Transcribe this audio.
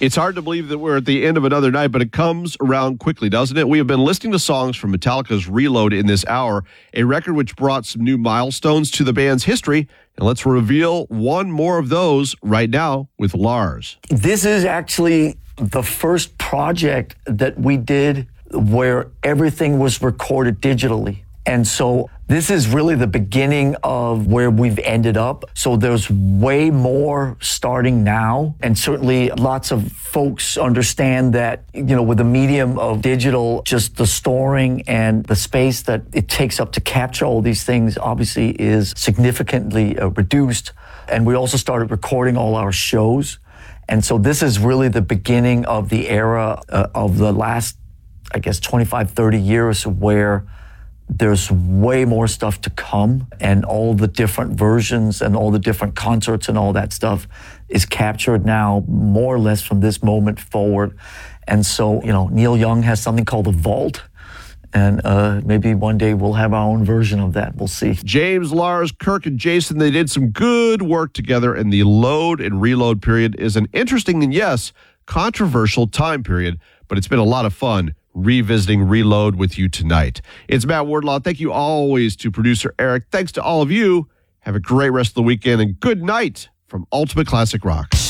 It's hard to believe that we're at the end of another night, but it comes around quickly, doesn't it? We have been listening to songs from Metallica's Reload in this hour, a record which brought some new milestones to the band's history. And let's reveal one more of those right now with Lars. This is actually the first project that we did where everything was recorded digitally. And so this is really the beginning of where we've ended up. So there's way more starting now. And certainly lots of folks understand that, with the medium of digital, just the storing and the space that it takes up to capture all these things obviously is significantly reduced. And we also started recording all our shows. And so this is really the beginning of the era of the last, 25, 30 years where there's way more stuff to come, and all the different versions and all the different concerts and all that stuff is captured now more or less from this moment forward. And so, Neil Young has something called the Vault, and maybe one day we'll have our own version of that. We'll see. James, Lars, Kirk, and Jason, they did some good work together, and the Load and Reload period is an interesting and, yes, controversial time period, but it's been a lot of fun revisiting Reload with you tonight. It's Matt Wardlaw. Thank you always to producer Eric. Thanks to all of you. Have a great rest of the weekend, and good night from Ultimate Classic Rock.